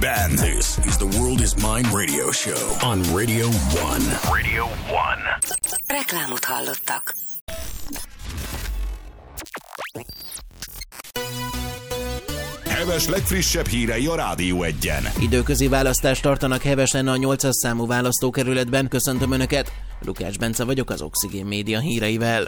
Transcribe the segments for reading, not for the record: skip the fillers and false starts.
Ben. This is the World is Mine radio show on Radio 1. Radio 1. Reklámot hallottak. Heves legfrissebb hírei a Rádió 1-en. Időközi választást tartanak hevesen a 800 számú választókerületben. Köszöntöm Önöket! Lukács Bence vagyok az Oxigén Média híreivel.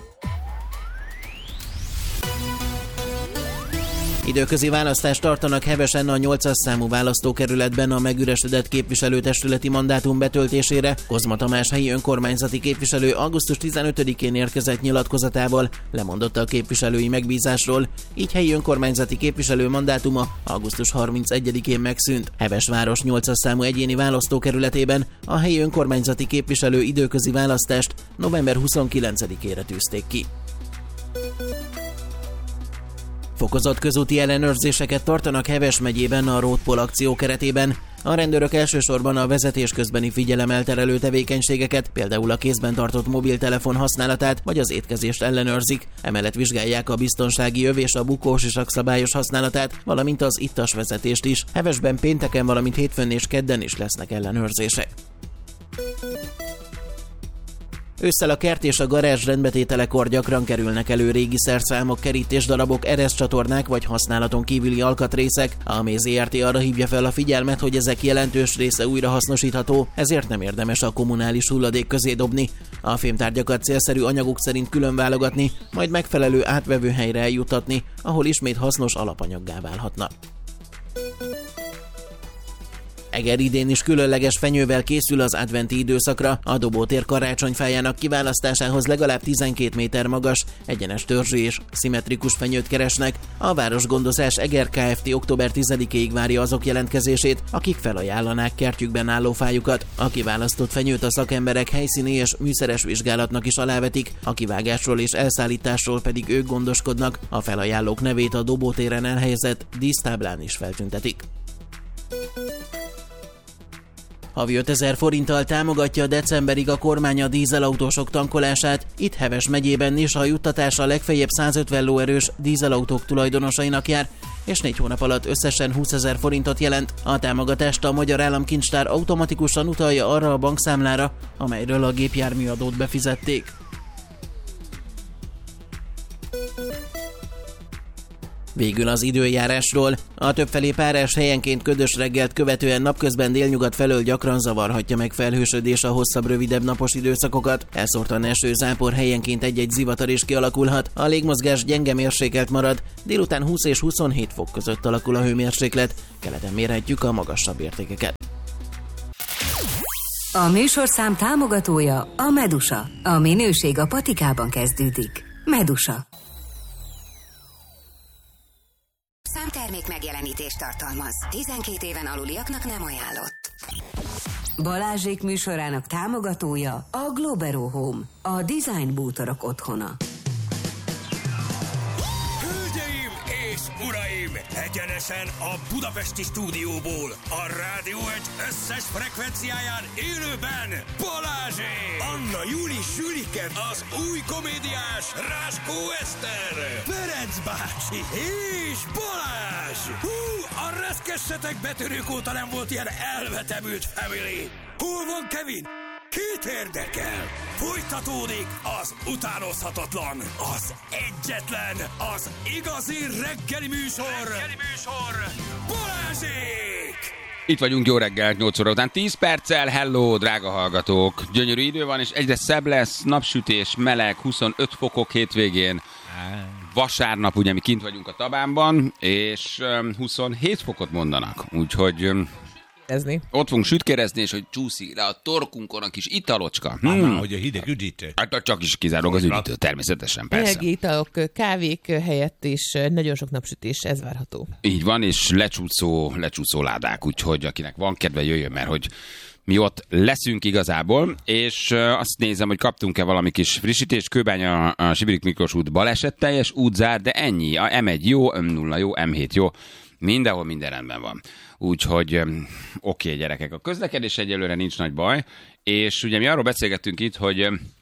Időközi választást tartanak hevesen a 800 számú választókerületben a megüresedett képviselőtestületi mandátum betöltésére. Kozma Tamás helyi önkormányzati képviselő augusztus 15-én érkezett nyilatkozatával lemondott a képviselői megbízásról, így helyi önkormányzati képviselő mandátuma augusztus 31-én megszűnt. Hevesváros 800 számú egyéni választókerületében a helyi önkormányzati képviselő időközi választást november 29-ére tűzték ki. Fokozott közúti ellenőrzéseket tartanak Heves megyében a Roadpol akció keretében. A rendőrök elsősorban a vezetés közbeni figyelemelterelő tevékenységeket, például a kézben tartott mobiltelefon használatát vagy az étkezést ellenőrzik. Emellett vizsgálják a biztonsági öv és a bukósisak szabályos használatát, valamint az ittas vezetést is. Hevesben pénteken, valamint hétfőn és kedden is lesznek ellenőrzések. Ősszel a kert és a garázs rendbetételekor gyakran kerülnek elő régi szerszámok, kerítésdarabok, ereszcsatornák vagy használaton kívüli alkatrészek. A Méz Zrt. Arra hívja fel a figyelmet, hogy ezek jelentős része újrahasznosítható, ezért nem érdemes a kommunális hulladék közé dobni. A fémtárgyakat célszerű anyagok szerint külön válogatni, majd megfelelő átvevő helyre eljuttatni, ahol ismét hasznos alapanyaggá válhatna. Eger idén is különleges fenyővel készül az adventi időszakra. A Dobótér karácsonyfájának kiválasztásához legalább 12 méter magas, egyenes törzsű és szimmetrikus fenyőt keresnek. A Városgondozás Eger Kft. Október 10-ig várja azok jelentkezését, akik felajánlanák kertjükben álló fájukat. A kiválasztott fenyőt a szakemberek helyszíni és műszeres vizsgálatnak is alávetik, a kivágásról és elszállításról pedig ők gondoskodnak. A felajánlók nevét a Dobótéren elhelyezett dísztáblán is feltüntetik. Havi 5000 forinttal támogatja decemberig a kormány a dízelautósok tankolását. Itt Heves megyében is a juttatása legfeljebb 150 lóerős dízelautók tulajdonosainak jár, és 4 hónap alatt összesen 20 000 forintot jelent. A támogatást a Magyar Államkincstár automatikusan utalja arra a bankszámlára, amelyről a gépjárműadót befizették. Végül az időjárásról. A többfelé párás helyenként ködös reggelt követően napközben délnyugat felől gyakran zavarhatja meg felhősödés a hosszabb, rövidebb napos időszakokat. Elszórtan eső, zápor, helyenként egy-egy zivatar is kialakulhat. A légmozgás gyenge mérsékelt marad, délután 20 és 27 fok között alakul a hőmérséklet. Keleten mérhetjük a magasabb értékeket. A műsorszám támogatója a Medusa. A minőség a patikában kezdődik. Medusa. Számtermék megjelenítést tartalmaz. 12 éven aluliaknak nem ajánlott. Balázsék műsorának támogatója a Globero Home, a design bútorok otthona. Hölgyeim és uraim, egyenesen a budapesti stúdióból, a Rádió 1 összes frekvenciáján élőben Balázsék! Anna Júli Sülike, az új komédiás Ráskó Eszter, Ferenc bácsi és Balázs! Hú, a reszkessetek betörők óta nem volt ilyen elvetemült family! Hol van Kevin? Kit érdekel? Folytatódik az utánozhatatlan, az egyetlen, az igazi reggeli műsor Balázsék! Itt vagyunk, jó reggelt, 8 óra után 10 perccel. Hello, drága hallgatók! Gyönyörű idő van, és egyre szebb lesz, napsütés, meleg, 25 fokok hétvégén. Vasárnap, ugye mi kint vagyunk a Tabánban, és 27 fokot mondanak, úgyhogy... Ott fogunk sütkérezni, és hogy csúszik le a torkunkon a kis italocska. Hogy a hideg üdítő. Hát csak is kizárólag az üdítő, természetesen, persze. Melegi italok, kávék helyett is nagyon sok napsütés, ez várható. Így van, és lecsúszó ládák, úgyhogy akinek van kedve, jöjjön, mert hogy mi ott leszünk igazából, és azt nézem, hogy kaptunk-e valami kis frissítést. Kőbánya a Sibirik Miklós út balesetteljes, útzár, de ennyi. A M1 jó, M0 jó, M7 jó. Mindenhol minden rendben van. Úgyhogy oké, gyerekek, a közlekedés egyelőre nincs nagy baj, és ugye mi arról beszélgettünk itt, hogy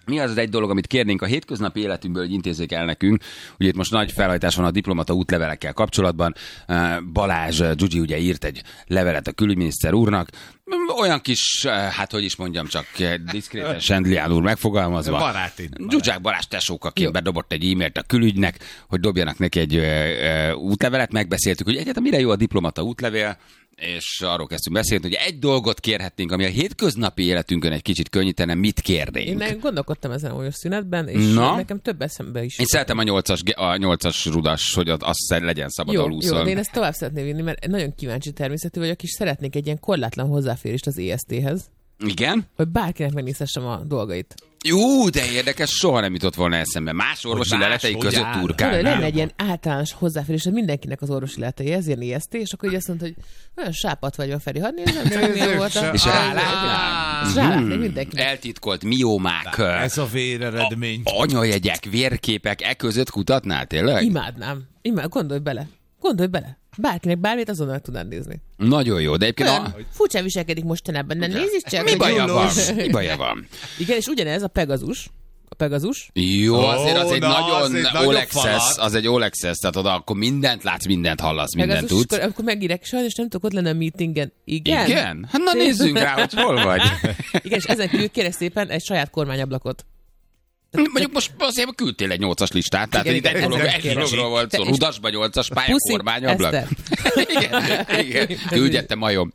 Mi az egy dolog, amit kérnénk a hétköznapi életünkből, hogy intézzék el nekünk? Ugye itt most nagy felhajtás van a diplomata útlevelekkel kapcsolatban. Balázs Gyugyi ugye írt egy levelet a külügyminiszter úrnak. Olyan kis, hát hogy is mondjam, csak diszkréten Sendlián úr megfogalmazva. Baráti. Zsuzsák Balázs tesókaként bedobott egy e-mailt a külügynek, hogy dobjanak neki egy útlevelet. Megbeszéltük, hogy egyáltalán mire jó a diplomata útlevél, és arról kezdtünk beszélni, hogy egy dolgot kérhetnénk, ami a hétköznapi életünkön egy kicsit könnyítene, mit kérnénk. Én gondolkodtam ezen a szünetben, és nekem több eszembe is. Én szeretem a 8-as rudas, hogy az legyen szabad a lúszol. Jó, de én ezt tovább szeretném vinni, mert nagyon kíváncsi természetű vagyok, és szeretnék egy ilyen korlátlan hozzáférést az EST-hez. Igen? Hogy bárkinek megnézhessem a dolgait. Jó, de érdekes, soha nem jutott volna eszembe. Más orvosi leletei között turkálnál. Lenne egy ilyen általános hozzáférés, hogy mindenkinek az orvosi leletei, ez ilyen EST, és akkor így azt mondta, hogy olyan sápat vagy a Feri, hadd nézem, csak milyen voltam. És rálátni mindenkinek. Eltitkolt miomák. Ez a véreredmény. Anyajegyek, vérképek, között kutatnál tényleg? Imádnám. Gondolj bele. Bárkinek bármit azonnal tudnád nézni. Nagyon jó, de egyébként... Furcsán viselkedik mostanában, nem nézzük csak. Mi baja van? Igen, és ugyanez a Pegasus. Jó, azért az egy nagyon All Access, tehát oda akkor mindent látsz, mindent hallasz, mindent tudsz. Akkor megírek, sajnos nem tudok ott lenni a meetingen. Igen? Hát na nézzünk rá, hogy hol vagy. Igen, és ezen kívül kérek szépen egy saját kormányablakot. Mondjuk most azért küldtél egy 8-as listát, tehát egy dologról volt szó. Rudasba 8-as pályakormányablak. Igen. Küldjette majom.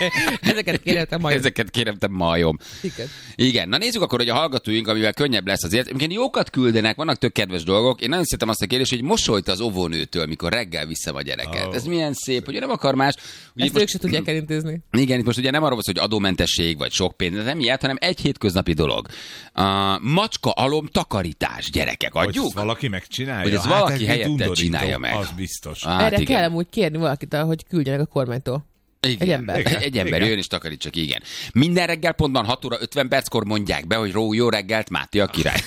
Ezeket kérem te majom. Igen. Na nézzük akkor, hogy a hallgatóink, amivel könnyebb lesz azért. Egyébként jókat küldenek, vannak tök kedves dolgok. Én nagyon szeretem azt a kérdést, hogy mosolyt az óvónőtől, mikor reggel vissza a gyereket. Ez milyen szép, hogy nem akar más. Ezt ők se tudják elintézni. Igen, itt most ugye nem arról van szó, hogy adómentesség vagy sok pénz, nem ilyet, hanem egy hétköznapi dolog. Macska alom takarítás, gyerekek, adjuk? Hogy valaki megcsinálja? Hogy ez valaki helyette csinálja meg. Az biztos. Erre kell amúgy kérni valakit, hogy küldjenek a kormánytól. Igen. Egy ember jön és takarítsak, igen. Minden reggel pontban 6 óra 50 perckor mondják be, hogy jó reggelt, Máté a király.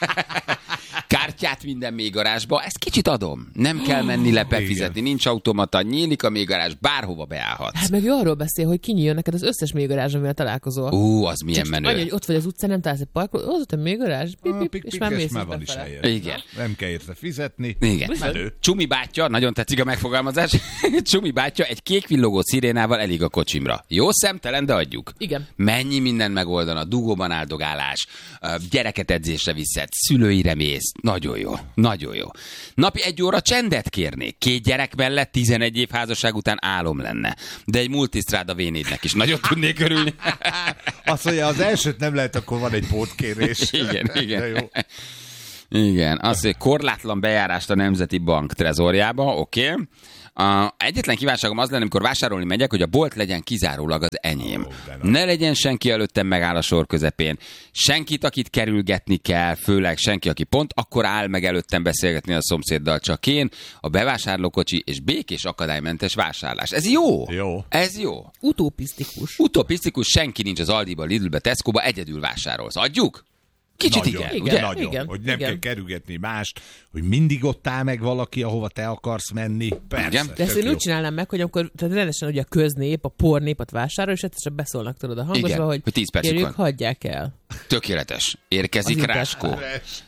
Kártyát minden mélygarázsba, ezt kicsit adom. Nem kell menni befizetni, nincs automata, nyílik a mélygarázs, bárhova beállhatsz. Hát meg arról beszél, hogy kinyíljon neked az összes mélygarázs, amivel találkozol. Az milyen csak menő. Annyi, hogy ott vagy az utcán, nem találsz egy parkolót, az ott a mélygarázs, és már mész befele. Igen. Nem kell érte fizetni. Igen. Csumi bátyja, nagyon tetszik a megfogalmazás, Csumi bátyja egy kék villogó szirénával elég a kocsimra. Jó szemtelen, de adjuk. Igen. Mennyi minden megoldana, dugóban áldogálás, gyereket edzésre viszed, szülőire mész. Nagyon jó. Napi 1 óra csendet kérnék. 2 gyerek mellett 11 év házasság után álom lenne. De egy multisztráda V4-nek is nagyon tudnék örülni. Azt mondja, az elsőt nem lehet, akkor van egy pótkérés. Igen. Igen, azt mondja, korlátlan bejárást a Nemzeti Bank trezorjába, oké. Egyetlen kívánságom az lenne, amikor vásárolni megyek, hogy a bolt legyen kizárólag az enyém. Ne legyen senki előttem megáll a sor közepén. Senkit, akit kerülgetni kell, főleg senki, aki pont akkor áll meg előttem beszélgetni a szomszéddal, csak én, a bevásárlókocsi és békés akadálymentes vásárlás. Ez jó. Ez jó. Utopisztikus, senki nincs az Aldiba, Lidlbe, Tescoba, egyedül vásárolsz. Adjuk? Kicsit nagyon, ugye? Nagyon, hogy nem kell kerülgetni mást, hogy mindig ott áll meg valaki, ahova te akarsz menni. Persze. Igen. De ezt én úgy csinálnám meg, hogy amikor tehát rendesen ugye a köznép, a pornépet vásárol, és egyszer beszólnak tudod a hangosba, hogy kérjük, hagyják el. Tökéletes. Érkezik Ráskó.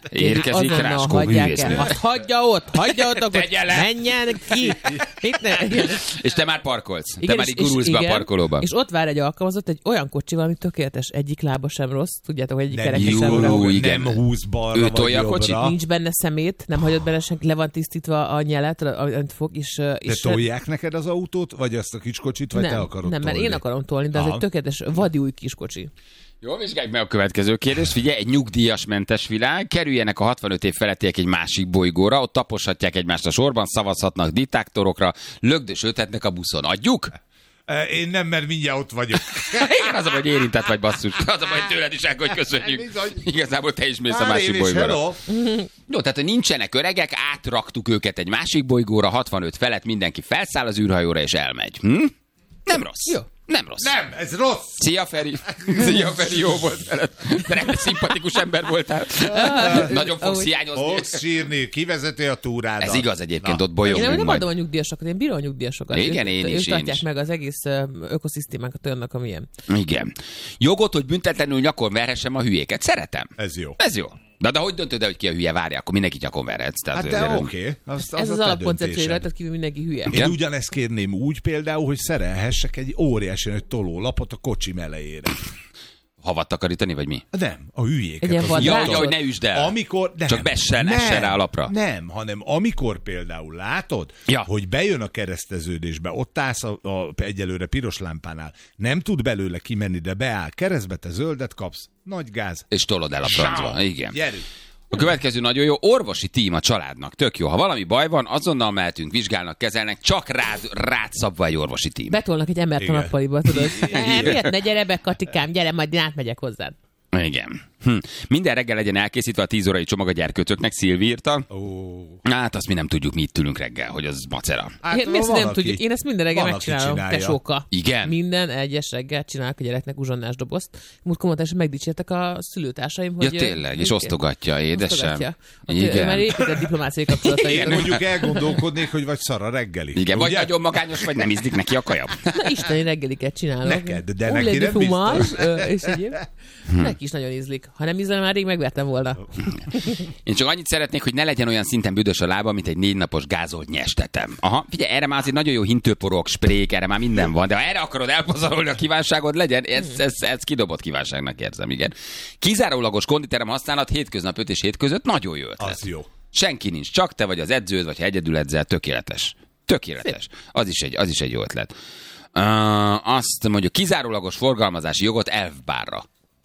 Hagyják el. Azt hagyja ott, akkor menjen ki. És te már parkolsz. Te már így gurulsz be a parkolóba. És ott vár egy alkalmazott egy olyan kocsival, ami tökéletes. Egyik lába sem rossz. Tudjátok, hogy egyik kereke sem nem húz balra vagy jobbra. Nincs benne szemét, nem hagyod benne senki, le van tisztítva a nyelet, amit fog, De tolják neked az autót, vagy azt a kiskocsit, vagy te akarod Nem, mert én akarom tolni, de ez egy tökéletes vadi új kiskocsi. Jó, vizsgáljuk meg a következő kérdést. Figyelj, egy nyugdíjas mentes világ. Kerüljenek a 65 év felettiek egy másik bolygóra, ott taposhatják egymást a sorban, szavazhatnak diktátorokra, lögdösöltetnek a buszon. Adjuk? Én nem, mert mindjárt ott vagyok. Igen, az a baj, hogy érintett vagy, basszus. Az a baj, hogy tőled is el, hogy köszönjük. Igazából te is mész a másik bolygóra. Jó, tehát nincsenek öregek, átraktuk őket egy másik bolygóra, 65 felett mindenki felszáll az űrhajóra és elmegy. Nem rossz. Jó. Nem rossz. Nem, ez rossz. Szia, Feri. Szia, Feri, jó volt veled. De szimpatikus ember voltál. Nagyon fogsz hiányozni. Fogsz sírni, kivezeti a túrádat. Ez igaz egyébként, ott bolyogunk Én nem majd. adom a nyugdíjasokat, én bírom a nyugdíjasokat. Igen, én is. Ők tartják meg az egész ökoszisztémánkat olyannak, amilyen. Igen. Jogot, hogy büntetlenül nyakon verhessem a hülyéket. Szeretem. Ez jó. Ez jó. De hogy döntöd el, hogy ki a hülye? Várja, akkor mindenki nyakon verhetsz. Tehát Hát de oké. Ez az alapkoncepció, rajtad kívül mindenki hülye. Én ugyanezt kérném úgy például, hogy szerelhessek egy óriási nagy tolólapot a kocsim elejére. Havat takarítani, vagy mi? Nem, a hülyéket. Egy ilyen az vadrácsot? utat. hogy ne üsd el. Amikor, Csak essen rá a lapra. Nem, hanem amikor például látod, hogy bejön a kereszteződésbe, ott állsz a egyelőre piros lámpánál, nem tud belőle kimenni, de beáll keresztbe, te zöldet kapsz, nagy gáz. És tolod el a francba. Igen. Gyerünk. A következő nagyon jó, orvosi tím a családnak. Tök jó. Ha valami baj van, azonnal mehetünk, vizsgálnak, kezelnek, csak rád szabva egy orvosi tím. Betolnak egy embert a nappaliba, tudod. Miért ne gyere be, Katikám, gyere, majd én átmegyek hozzád. Igen. Minden reggel legyen elkészítve a 10 órai csomag a gyerkőcöknek, Szilvi írta. Hát azt mi nem tudjuk, mi itt ülünk reggel, hogy az macera. Hát, Én nem tudjuk. Én ezt minden reggel megcsinálom, tesóka. Igen? Minden egyes reggel csinálok a gyereknek uzsonnás dobozt. Múlt kommentesen megdicsértek a szülőtársaim, hogy... Ja, tényleg, és osztogatja, édesem. Igen. Már épített diplomáciai kapcsolatait. Mondjuk elgondolkodnék, hogy vagy szar a reggeli. Igen, vagy nagyon magányos, vagy nem ízlik neki a kaja. Na, isteni reggeliket csinálok. Neked, de neki nem biztos. És egyéb. Neki is nagyon ízlik. Ha nem ízlel, már rég megvertem volna. Én csak annyit szeretnék, hogy ne legyen olyan szinten büdös a lába, mint egy 4 napos gázolt nyestetem. Aha, figyelj, erre már azért nagyon jó hintőporok, sprék, erre már minden van, de ha erre akarod elpazarolni a kívánságod, legyen, ez kidobott kívánságnak érzem, igen. Kizárólagos konditerem használat hétköznap 5 és 7 között nagyon jó ötlet. Az jó. Senki nincs, csak te vagy az edződ, vagy ha egyedül edzel, tökéletes. Tökéletes. Az is egy jó ötlet. Azt mondjuk, kizárólagos forgalmazási jogot elfbárra.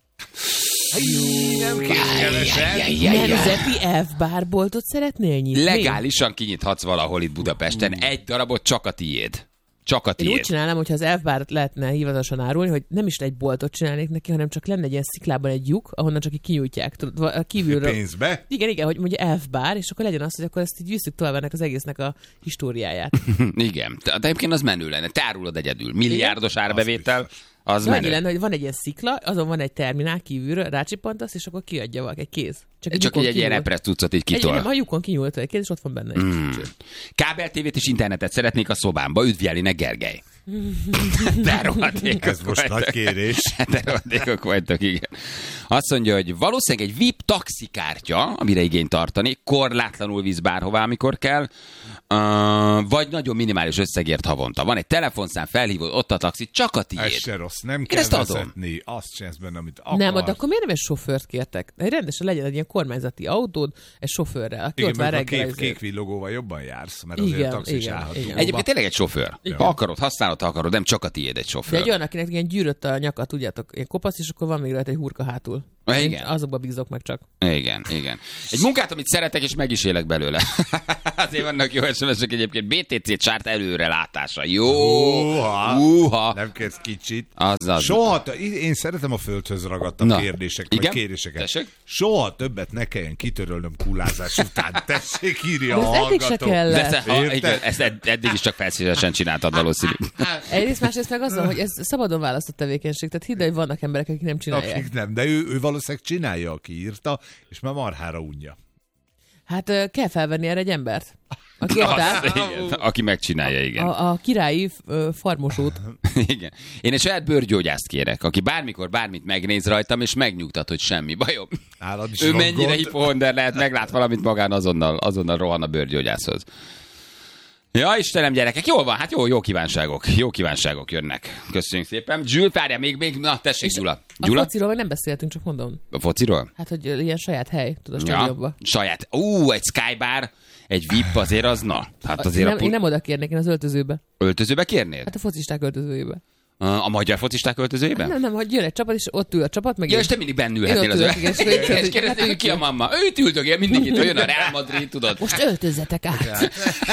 Nemzeti elfbárboltot szeretnél nyitni? Legálisan kinyithatsz valahol itt Budapesten. Egy darabot csak a tiéd. Csak a tiéd. Én úgy csinálnám, hogyha az elfbárt lehetne hivatalosan árulni, hogy nem is egy boltot csinálnék neki, hanem csak lenne egy ilyen sziklában egy lyuk, ahonnan csak így kinyújtják. Tudod, kívülről. Pénzbe? Igen, hogy mondja elfbár, és akkor legyen az, hogy akkor ezt így visszük tovább ennek az egésznek a históriáját. Igen. De egyébként az menő lenne. Te árulod egyedül. Milliárdos árbevétel. Az annyi lenne, hogy van egy ilyen szikla, azon van egy terminál kívülről, rácsippantasz, és akkor kiadja valaki egy kéz. Csak egy ilyen repress cuccot így kitol. A lyukon kinyúlt egy kéz, és ott van benne egy Kábel tévét és internetet szeretnék a szobámba. Üdv Jelinek, Gergely. De rohadékok ez most nagy kérés. De rohadékok vagytok, igen. Azt mondja, hogy valószínűleg egy VIP taxikártya, amire igényt tartani, korlátlanul visz bárhová, amikor kell, vagy nagyon minimális összegért havonta. Van egy telefonszám, felhívod, ott a taxi, csak a tiéd. Ez se rossz, nem kell vezetni. Azt csinálsz benne, amit akarsz. Nem, de akkor miért nem egy sofőrt kértek? Rendesen legyen egy ilyen kormányzati autód, egy sofőrrel, aki ott vár reggel. Igen, kék villogóval jobban jársz, mert azért a taxi is állhat. Egyébként tényleg egy sofőr. Ha akarod, használod, ha akarod, nem csak a tiéd egy sofőr. De egy olyan, akinek ilyen gyűrött a nyaka, tudjátok, ilyen kopasz, és akkor van még rajta egy hurka hátul. Igen. Azokba bízok meg csak. Igen. Egy munkát, amit szeretek, és meg is élek belőle. Azért vannak jó SMS-ek egyébként. BTC csárt előre látása. Jó. Uha. Nem kérsz kicsit. Azaz. Soha, én szeretem a földhöz ragadtabb kérdéseket, vagy kéréseket. Tessék? Soha többet ne kelljen kitörölnöm kullázás után. Tessék, írja a hallgató. Ezt eddig is csak felszívesen csináltad valószínű. Egyrészt, másrészt meg azzal, hogy ez szabadon választott tevékenység. Tehát hidd, hogy vannak emberek, akik nem csinálják. Akik nem, de ő valószínűleg csinálja, aki írta, és már marhára unja. Hát kell felvenni erre egy embert. Aki megcsinálja, igen. A királyi farmosót. Igen. Én egy saját bőrgyógyászt kérek, aki bármikor bármit megnéz rajtam, és megnyugtat, hogy semmi bajom. Ő mennyire hipohonder lehet, meglát valamit magán, azonnal rohan a bőrgyógyászhoz. Ja, Istenem, gyerekek, jól van, hát jó kívánságok jönnek. Köszönjük szépen. Gyül, várjál, még, na tessék, Gyula. A fociról meg nem beszéltünk, csak mondom. A fociról? Hát, hogy ilyen saját hely, tudod, a stadionban. Saját. Egy skybar, egy VIP azért az, na. Hát azért én nem oda kérnék, én az öltözőbe. Öltözőbe kérnél? Hát a focisták öltözőjébe. A magyar focisták öltözőjében? Nem, hogy jön egy csapat, és ott ül a csapat, meg... Ja, és te mindig bennülhetnél az és kérdezik, ki a mamma? Őt üldögél mindenkit, jön a Real Madrid, tudod. Most öltözzetek át.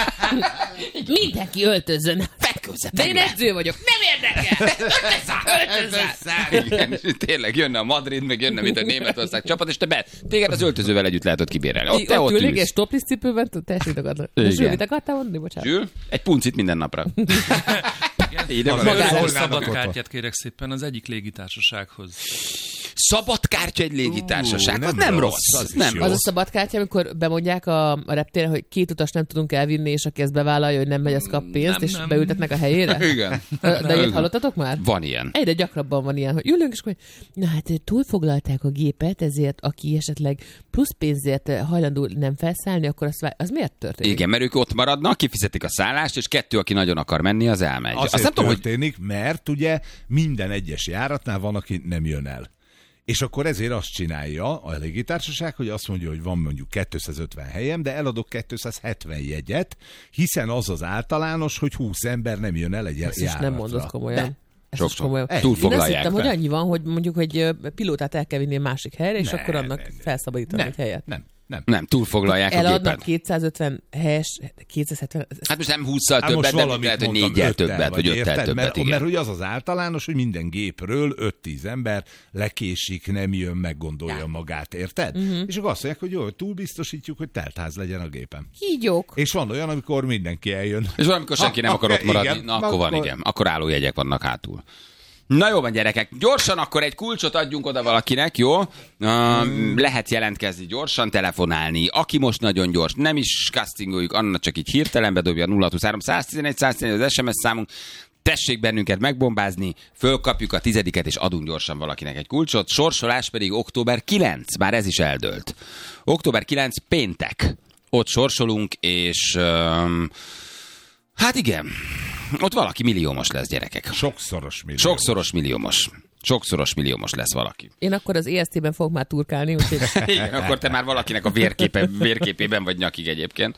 Mindenki öltözzön. De én edző vagyok, nem érdekel. Öltözzál. Igen, tényleg jönne a Madrid, meg jönne, mint a Németország csapat, és téged az öltözővel együtt lehet ott kibérelni. Ott ülnék, és toplisz cipőben, te sitogatnak. Zsül, mit akartál mondani? Bocsánat. Zsül, egy puncit minden napra. Ide van. Szabad kártyát kérek szépen az egyik légitársasághoz. Szabad kártya egy légitársaság, az nem rossz. Az a szabad kártya, amikor bemondják a reptéren, hogy 2 utas nem tudunk elvinni, és aki ezt bevállalja, hogy nem megy, az kap pénzt, és beültetnek a helyére? Igen. De ilyet hallottatok már? Van ilyen. Egyre gyakrabban van ilyen, hogy ülünk, és akkor, na hát túlfoglalták a gépet, ezért aki esetleg plusz pénzért hajlandó nem felszállni, akkor az miért történik? Igen, mert ők ott maradnak, kifizetik a szállást, és 2, aki nagyon akar menni, az elmegy. Azt nem történik, mert ugye minden egyes járatnál van, aki nem jön el. És akkor ezért azt csinálja a légitársaság, hogy azt mondja, hogy van mondjuk 250 helyem, de eladok 270 jegyet, hiszen az általános, hogy 20 ember nem jön el egy járatra. Ezt is nem mondod komolyan. Sok-sok. Én azt hittem, hogy annyi van, hogy mondjuk egy pilótát el kell vinni a másik helyre, és akkor annak felszabadítani egy helyet. Nem, túlfoglalják a gépet. Eladnak 250 helyes, 270... Hát most nem 20-szal többet, de lehet, hogy 4-jel többet, vagy 5-tel többet. Mert hogy az általános, hogy minden gépről 5-10 ember lekésik, nem jön, meggondolja magát, érted? És akkor azt mondják, hogy jó, túlbiztosítjuk, hogy teltház legyen a gépen. Kígyók. És van olyan, amikor mindenki eljön. És valamikor senki nem akar ott maradni. Igen, na, akkor van, igen. Akkor állójegyek vannak hátul. Na jó van, gyerekek, gyorsan akkor egy kulcsot adjunk oda valakinek, jó? Lehet jelentkezni gyorsan, telefonálni. Aki most nagyon gyors, nem is castingoljuk, annak csak így hirtelen bedobja 023 111 111 az SMS számunk. Tessék bennünket megbombázni, fölkapjuk a 10-et, és adunk gyorsan valakinek egy kulcsot. Sorsolás pedig október 9, már ez is eldőlt. Október 9 péntek. Ott sorsolunk, és... hát igen, ott valaki milliómos lesz, gyerekek. Sokszoros milliómos lesz valaki. Én akkor az EST-ben fogok már turkálni, úgyhogy... Igen, akkor te már valakinek a vérképében vagy nyakig egyébként.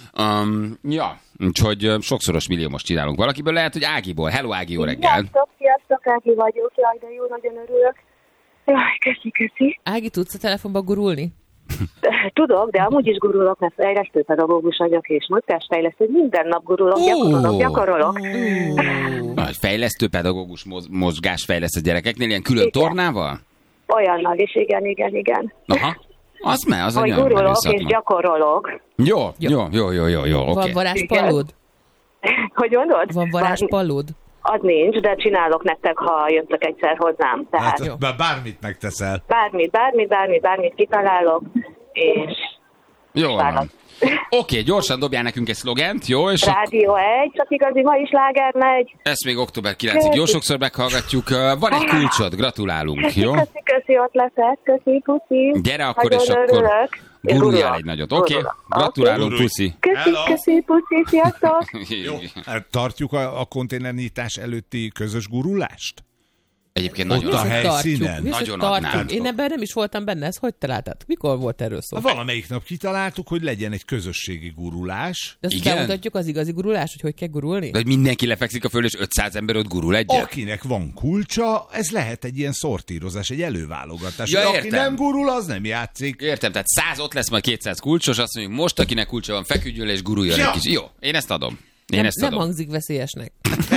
Úgyhogy sokszoros milliómos csinálunk valakiből. Lehet, hogy Ágiból. Hello, Ági, jó reggel. Sziasztok, Ági vagyok. Jaj, de jó, nagyon örülök. Jaj, köszi. Ági, tudsz a telefonba gurulni? Tudok, de amúgy is gurulok, mert fejlesztő pedagógus vagyok, és mozgásfejlesztő, minden nap gurulok, gyakorolok. Fejlesztő pedagógus mozgásfejlesztő gyerekeknél, ilyen külön tornával? Olyannal is, igen. Aha, az hogy gurulok és gyakorolok. Jó, oké. Van varázspallód? Hogy mondod? Van varázspallód? Az nincs, de csinálok nektek, ha jöttök egyszer hozzám. Tehát... Hát, bármit megteszel. Bármit kitalálok, és... Jó van. Oké, gyorsan dobjál nekünk egy szlogent, jó? És Rádió 1, csak igazi ma is láger megy. Ezt még október 9-ig jó sokszor meghallgatjuk. Van egy kulcsod, gratulálunk, jó? Köszi, ott leszek, köszi, puszi. Gyere akkor, és akkor guruljál egy nagyot, oké? Gratulálunk, puszi. Köszi, puszi, sziasztok. Jó, tartjuk a konténernyitás előtti közös gurulást? Egyébként nagyon a helyszínen. Nagyon adnánk. Én ebben nem is voltam benne, ezt hogy találtad? Mikor volt erről szó? Valamelyik nap kitaláltuk, hogy legyen egy közösségi gurulás. De azt bemutatjuk az igazi gurulás, hogy kell gurulni? De hogy mindenki lefekszik a föl, és 500 ember ott gurul egyet? Akinek van kulcsa, ez lehet egy ilyen szortírozás, egy előválogatás. Ja, aki nem gurul, az nem játszik. Értem, tehát 100 ott lesz, majd 200 kulcsos, azt mondjuk, most akinek kulcsa van, feküdjön és guruljon egy kis. Jó, én ezt adom. Nem hangzik veszélyesnek.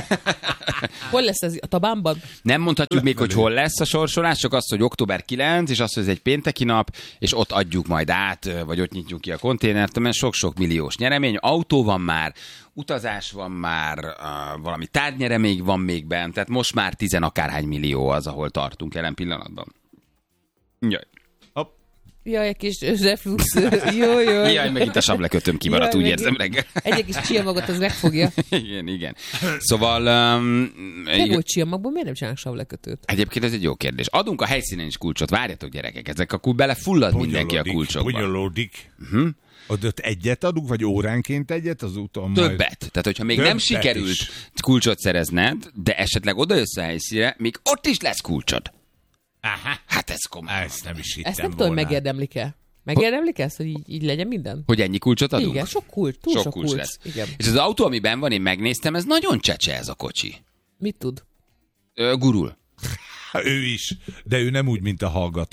Hol lesz ez a Tabánban? Nem mondhatjuk még, hogy hol lesz a sorsolás, csak azt, hogy október 9, és azt, hogy ez egy pénteki nap, és ott adjuk majd át, vagy ott nyitjuk ki a konténert, mert sok-sok milliós nyeremény. Autó van már, utazás van már, valami tárgynyeremény van még bent, tehát most már 10 akárhány millió az, ahol tartunk jelen pillanatban. Jaj. Jaj, egy kis reflux. Jó. Jaj, meg itt a sablekötöm kimaradt, úgy érzem reggel. Egy kis csiamagot az megfogja. Igen. Szóval... Nem volt csiamagból, miért nem csinálnak sablekötőt? Egyébként ez egy jó kérdés. Adunk a helyszínen is kulcsot, várjatok gyerekek, ezek akkor belefullad mindenki a kulcsokba. Bonyolódik. Ott egyet adunk, vagy óránként egyet, az úton majd... Többet. Tehát, hogyha még nem sikerült kulcsot szerezned, de esetleg oda jössz a helyszínre, még ott is lesz kulcsod. Aha. Hát ez komoly. Ezt nem is hittem ezt nem tudom, megérdemlik-e. Megérdemlik ezt, hogy így legyen minden? Hogy ennyi kulcsot adunk? Igen, sok kulcs lesz. Igen. És az autó, amiben van, én megnéztem, ez nagyon csecse ez a kocsi. Mit tud? Gurul. Ő is, de ő nem úgy, mint a hallgatók.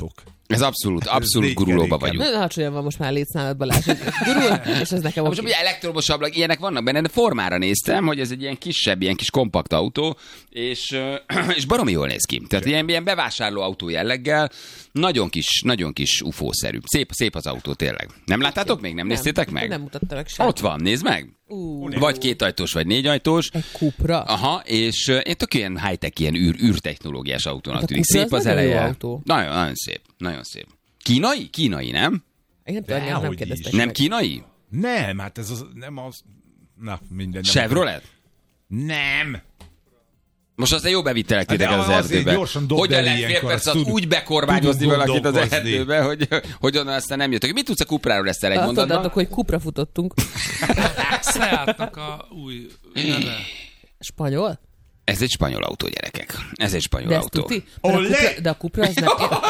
Ez abszolút gurulóba vagyunk. Nagyon alacsonyan van most már létszámad, Balázs. Gurul, és ez nekem Most ugye elektromos ablak, ilyenek vannak benne, de formára néztem, hogy ez egy ilyen kisebb, ilyen kis kompakt autó, és baromi jól néz ki. Tehát ilyen bevásárló autó jelleggel, nagyon kis ufószerű. Szép az autó tényleg. Nem láttátok még? Nem néztétek meg? Nem mutattalak semmit. Ott van, nézd meg. Vagy 2 ajtós, vagy 4 ajtós. Egy Cupra. Aha, és én tök ilyen high-tech, ilyen űrtechnológiás autónak tűnik. Cupra Szép az az nagyon jó eleje. autó. Nagyon szép, nagyon szép. Kínai, nem? Én nem tudom, nem kérdeztek Nem meg. kínai? Nem, hát ez az, nem az... Na, minden. Chevrolet? Nem. Most aztán jó bevittelek De titeket az azért erdőbe. gyorsan dobd Hogyan el lehet fél ilyenkor, perc azt alatt úgy bekormányozni tudunk valakit az gondolkozni. erdőbe, hogy onnan aztán nem jöttök. Mit tudsz a Cupráról ezt el egy Azt mondatban? mondatok, hogy Cupra futottunk. Seatnak a új neve. Spanyol? Ez egy spanyol autó, gyerekek. Ez egy spanyol De ezt autó. tuti? Olé! De a Cupra az nem...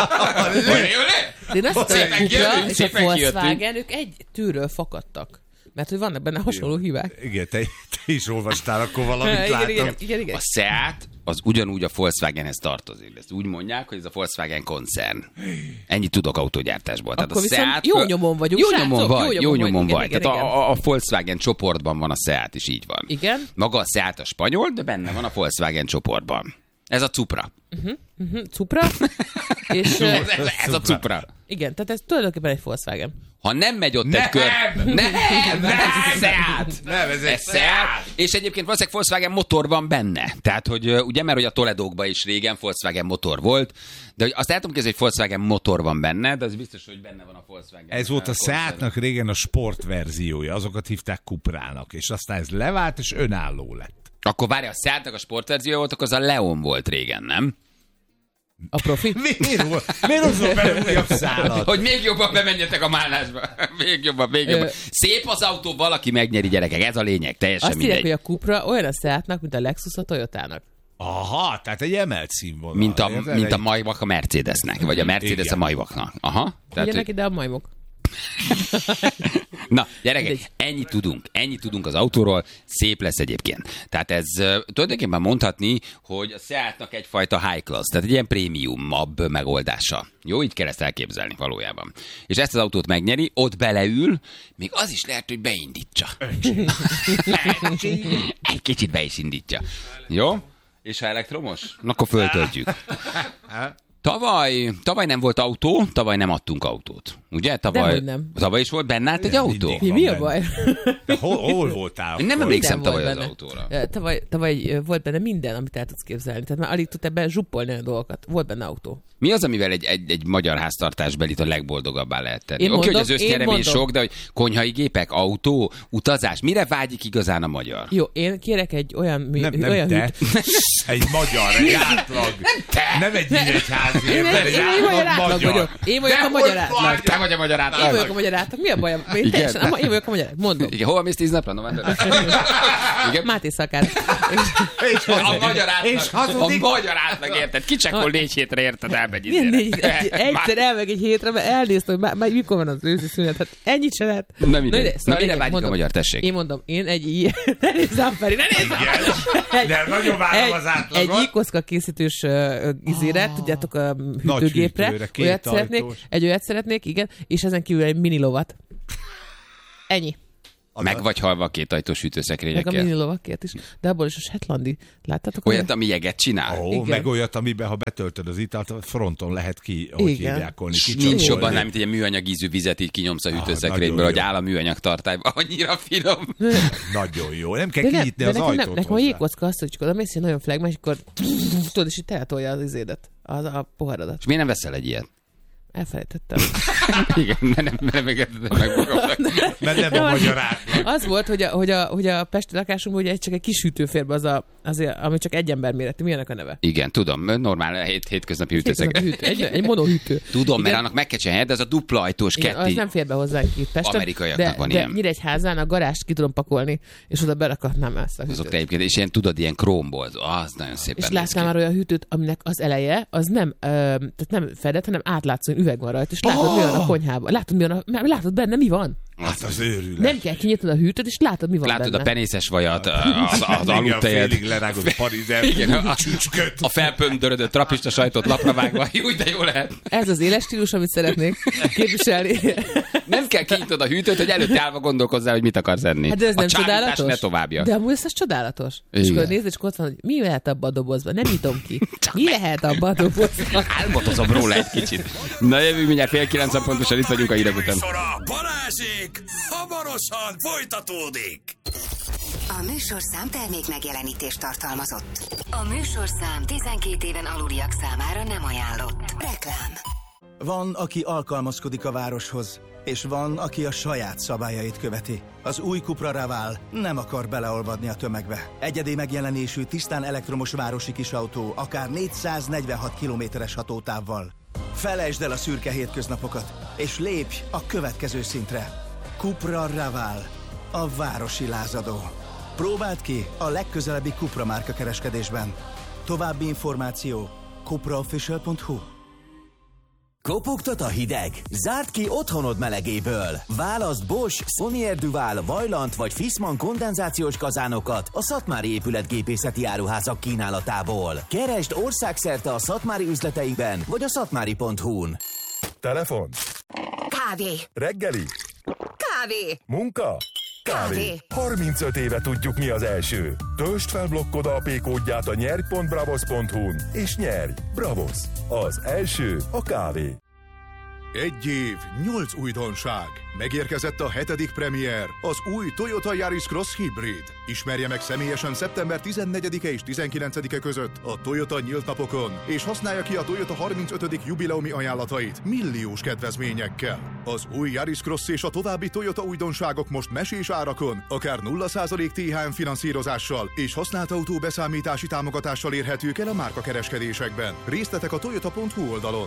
De én azt mondtam, hogy a Szépen Cupra kijövünk, és a szépen Volkswagen, ők egy tűről fakadtak. Mert hogy vannak benne hasonló hibák. Igen, te is olvastál akkor valamit, látom. Igen. A Seat az ugyanúgy a Volkswagenhez tartozik. Ezt úgy mondják, hogy ez a Volkswagen koncern. Ennyit tudok autógyártásból. Tehát Akkor a viszont Seat jó nyomon vagyunk, Jó srácok, nyomon vagy. jó nyomon vagy. Tehát Igen. a Volkswagen csoportban van a Seat is, így van. Igen. Maga a Seat a spanyol, de benne van a Volkswagen csoportban. Ez a Cupra. Cupra. És, Ez a Cupra. igen, tehát ez tulajdonképpen egy Volkswagen. Ha nem megy ott egy kör... Nem, Seat! Nem, ez egy Seat! És egyébként valószínűleg Volkswagen motor van benne. Tehát, hogy ugye, mert hogy a Toledókban is régen Volkswagen motor volt, de hogy azt el tudom képzelni, hogy Volkswagen motor van benne, de az biztos, hogy benne van a Volkswagen. Ez volt a Seatnak régen a sportverziója, azokat hívták Cuprának, és aztán ez levált, és önálló lett. Akkor várj, a Seatnak a sportverzió volt, akkor az a Leon volt régen, nem? A profi? Miért hozol be újabb szálat? Hogy még jobban bemenjetek a málásba. Még jobban. Szép az autó, valaki megnyeri, gyerekek, ez a lényeg, teljesen Azt írják, mindegy. hogy a Cupra olyan a Seatnak, mint a Lexus a Toyotának. Aha, tehát egy emelt színvonal. Mint a majvak a Mercedesnek, vagy a Mercedes Igen. a majvaknak. Aha. Figyelnek ide a majmok. Na, gyerekek, Mindegy. ennyit tudunk az autóról, szép lesz egyébként. Tehát ez tulajdonképpen mondhatni, hogy a Seatnak egyfajta high class, tehát egy ilyen prémiumabb megoldása. Jó, így kell ezt elképzelni valójában. És ezt az autót megnyeri, ott beleül, még az is lehet, hogy beindítsa. Egy kicsit be is indítja. Jó? És ha elektromos? Akkor föltöltjük. Tavaly nem volt autó, tavaly nem adtunk autót. Ugye? Dehogy nem. Tavaly is volt benne állt egy autó? mindig. Mi a benne. baj? De hol voltál? Én nem akkor? emlékszem Minden tavaly volt az benne. autóra. Tavaly volt benne minden, amit el tudsz képzelni. Tehát már alig tud ebben zsuppolni a dolgokat. Volt benne autó. Mi az, amivel egy magyar háztartásbelit a legboldogabbá lehet tenni? Én Oké, hogy mondom, az össznyeremény én mondom. sok, de hogy konyhai gépek, autó, utazás, mire vágyik igazán a magyar? Jó, én kérek egy olyan, Nem olyan te. Egy magyar, egy átlag. Nem egy nyíregyházi ember, egy Én magyar átlag átlag magyar. vagyok. Én vagyok a magyar átlag. Te vagy a magyar Én átlag. vagyok a magyar átlag. Mi a bajom? Én vagyok a magyar átlag. Mondom. Igen, hova mész 10 napra? Novemberben? Igen. Máté Szakár. A magyar És átlag. A hazudik. magyar átlag, érted? Kicsekol 4 hétre, érted? Elmegy Milyen izére. egyszer elmeg egy hétre, mert elnéztem, hogy már mikor van az őszi szünet. Hát ennyit se lehet. Nem mindegy. ide, Na, mire lényeg, vágyik a mondom. magyar, tessék? Én mondom, én egy ilyen... Ne nézzem, Feri, ne nézzem! De nagyon várom az átlagot. Egy iKoszka készítős izére, tudjátok, a Nagy hűtőgépre. hűtőre, két Olyat szeretnék, ajtós. egy olyat szeretnék, igen, és ezen kívül egy mini lovat. Ennyi. Meg vagy halva a 2 ajtós Meg a hűtőszekrényekkel. mini lovakért is. De abból is a Shetlandi. Láttatok? Olyat, ami jeget csinál? Ó, Igen. meg olyat, amiben ha betöltöd az italt, a fronton lehet ki, hogy Igen. hívják volna. Nincs jobban, nem, mint egy műanyag ízű vizet így kinyomsz a hűtőszekrényből, nagyon hogy jó. áll a műanyag tartályba. Annyira finom. Nagyon jó. Nem kell De, kinyitni de az nekem, ajtót nekem a hozzá. jégkocka az, hogy csak oda mész, hogy nagyon flagma, és akkor tudod, és így teletolja az izédet, a poharadat. És miért nem veszel egy ilyet? Elfelejtettem. Igen, nem engedted meg magamnak. Mert nem a magyar átlag. Az volt, hogy a pesti lakásunkban ugye csak egy kis hűtőférbe ami csak egy ember méretű. Milyenek a neve? Igen, tudom, normál hétköznapi Hétköznapi hűtőszekrény. hűtő. Egy monohűtő. Tudom, mert Igen. annak meg kell csinálni, de az a dupla ajtós Igen, az ketti. nem fér be hozzánk itt Pesten. Amerikaiaknak van de ilyen. Nyíregyházán a garást ki tudom pakolni, és oda berakatnám ezt a Azok hűtőt. te egyébként, és ilyen tudod, ilyen krómból, az nagyon szépen És néz láttam ki. már olyan hűtőt, aminek az eleje, az nem, tehát nem fedett, hanem átlátszó, üveg van rajta, és látod, mi van a konyhában. Látod benne, mi van. Hát az őrület. Nem kell kinyitnod a hűtőt, és látod, mi van látod benne. A penészes vajat, az aludtejet. Félig lerágod parizer. Igen, a felpöndörödött trapista sajtot lapra vágva. Jó, de jó lehet. Ez az éles stílus, amit szeretnék képviselni. Nem kell kinyitod a hűtőt, hogy előtt állva gondolkozzál, hogy mit akarsz enni. Hát de ez nem csodálatos? Ne továbbja. De amúgy ez csodálatos. Igen. És akkor nézd, és ott van, hogy mi lehet abban a dobozban. Nem nyitom ki. Mi lehet abban a dobozban? Álmodozom róla egy kicsit. Na jövünk mindjárt 8:30 pontosan, itt vagyunk a hírek után. Balázsék hamarosan folytatódik. A műsorszám termék megjelenítést tartalmazott. A műsorszám 12 éven aluliak számára nem ajánlott. Reklám. Van, aki alkalmazkodik a városhoz, és van, aki a saját szabályait követi. Az új Cupra Raval nem akar beleolvadni a tömegbe. Egyedi megjelenésű, tisztán elektromos városi kisautó, akár 446 kilométeres hatótávval. Felejtsd el a szürke hétköznapokat, és lépj a következő szintre. Cupra Raval, a városi lázadó. Próbáld ki a legközelebbi Cupra márka kereskedésben. További információ cupraofficial.hu. Kopogtat a hideg? Zárd ki otthonod melegéből! Válaszd Bosch, Sonier Duval, Vaillant vagy Fissmann kondenzációs kazánokat a Szatmári épületgépészeti áruházak kínálatából. Keresd országszerte a Szatmári üzleteiben vagy a szatmári.hu-n. Telefon. Kávé. Reggeli. Kávé. Munka. Kávé. 35 éve tudjuk, mi az első. Töltsd fel blokkod AP kódját a nyerj.bravos.hu-n és nyerj! Bravos. Az első a kávé. 1 év, 8 újdonság. Megérkezett a 7. premier, az új Toyota Yaris Cross Hybrid. Ismerje meg személyesen szeptember 14-e és 19-e között a Toyota nyílt napokon, és használja ki a Toyota 35. jubileumi ajánlatait milliós kedvezményekkel. Az új Yaris Cross és a további Toyota újdonságok most mesés árakon, akár 0% THM finanszírozással és használt autó beszámítási támogatással érhetők el a márkakereskedésekben. Részletek a toyota.hu oldalon.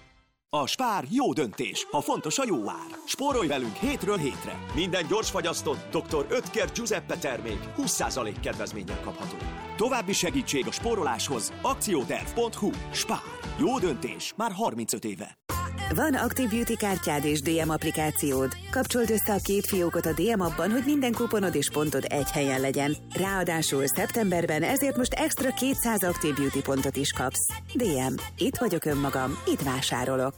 A Spár jó döntés, ha fontos a jó ár. Spórolj velünk hétről hétre. Minden gyorsfagyasztott Dr. Oetker Giuseppe termék 20% kedvezménnyel kapható. További segítség a spóroláshoz akcióterv.hu. Spár. Jó döntés már 35 éve. Van Active Beauty kártyád és DM applikációd? Kapcsold össze a két fiókot a DM appban, hogy minden kuponod és pontod egy helyen legyen. Ráadásul szeptemberben ezért most extra 200 Active Beauty pontot is kapsz. DM. Itt vagyok önmagam, itt vásárolok.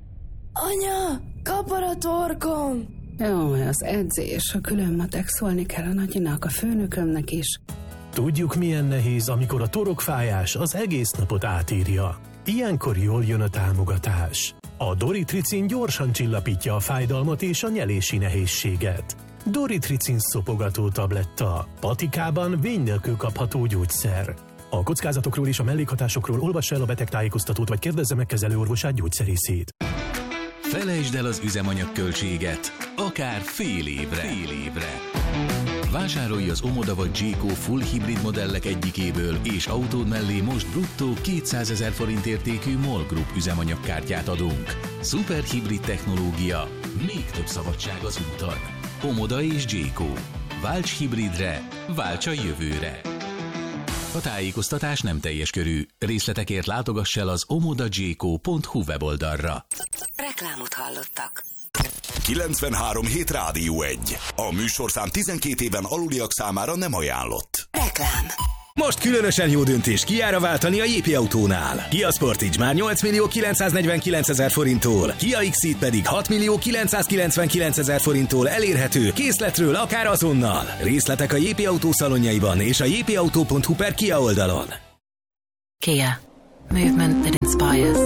Anya, kapar a torkom! Jó, az edzés, a külön matek, szólni kell a nagyinak, a főnökömnek is. Tudjuk, milyen nehéz, amikor a torokfájás az egész napot átírja. Ilyenkor jól jön a támogatás. A Doritricin gyorsan csillapítja a fájdalmat és a nyelési nehézséget. Doritricin szopogató tabletta. Patikában vény nélkül kapható gyógyszer. A kockázatokról és a mellékhatásokról olvass el a betegtájékoztatót, vagy kérdezze meg kezelőorvosát, gyógyszerészét. Felejtsd el az üzemanyagköltséget, akár fél évre. Vásárolj az Omoda vagy Jayco full hibrid modellek egyikéből, és autód mellé most bruttó 200 000 forint értékű MOL Group üzemanyagkártyát adunk. Szuperhibrid technológia, még több szabadság az úton. Omoda és Jayco. Válts hibridre, válts a jövőre. A tájékoztatás nem teljes körű. Részletekért látogass el az omodajayco.hu weboldalra. Reklámot hallottak. 93 hét Rádió 1. A műsorszám 12 éven aluliak számára nem ajánlott. Reklám. Most különösen jó döntés Kiára váltani a JP Autónál. Kia Sportage már 8.949.000 forinttól, Kia X-Ceed pedig 6.999.000 forinttól elérhető készletről akár azonnal. Részletek a JP Autó szalonjaiban és a jpauto.hu/Kia oldalon. Kia. Movement that inspires.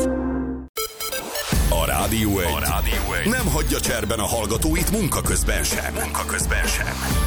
A Rádió 1 nem hagyja cserben a hallgatóit munka közben sem.